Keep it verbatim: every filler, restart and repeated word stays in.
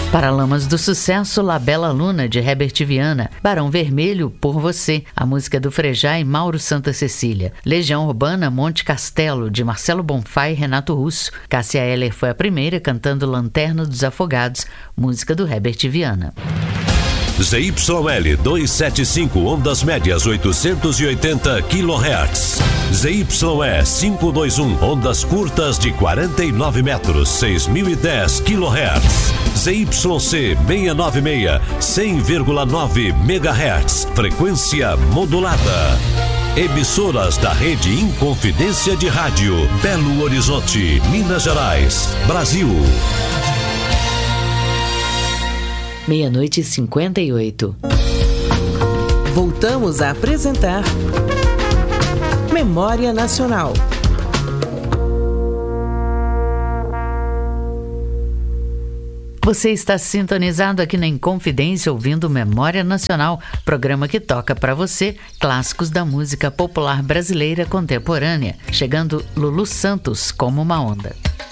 Paralamas do Sucesso, La Bela Luna, de Herbert Viana. Barão Vermelho, Por Você, a música do Frejá e Mauro Santa Cecília. Legião Urbana, Monte Castelo, de Marcelo Bonfá e Renato Russo. Cássia Eller foi a primeira cantando Lanterna dos Afogados, música do Herbert Viana. Z Y L duzentos e setenta e cinco, ondas médias oitocentos e oitenta quilohertz. Z Y E quinhentos e vinte e um, ondas curtas de quarenta e nove metros, seis mil e dez quilohertz. Z Y C seiscentos e noventa e seis, cem vírgula nove megahertz, frequência modulada. Emissoras da rede Inconfidência de Rádio, Belo Horizonte, Minas Gerais, Brasil. Meia-noite e cinquenta e oito. Voltamos a apresentar Memória Nacional. Você está sintonizado aqui na Inconfidência, ouvindo Memória Nacional, programa que toca para você clássicos da música popular brasileira contemporânea. Chegando Lulu Santos, Como uma Onda.